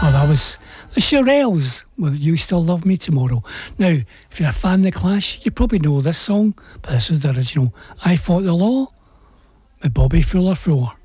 Oh, that was the Shirelles with You Still Love Me Tomorrow. Now, if you're a fan of The Clash, you probably know this song, but this is the original. I Fought the Law with Bobby Fuller.